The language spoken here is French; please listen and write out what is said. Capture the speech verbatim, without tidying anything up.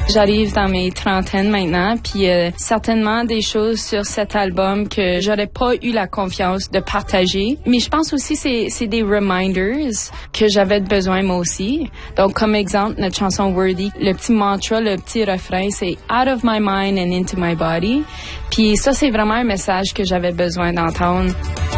J'arrive dans mes trentaines maintenant, puis euh, certainement des choses sur cet album que j'aurais pas eu la confiance de partager. Mais je pense aussi c'est c'est des reminders que j'avais besoin moi aussi. Donc comme exemple notre chanson Worthy, le petit mantra, le petit refrain, c'est Out of my mind and into my body. Puis ça c'est vraiment un message que j'avais besoin d'entendre.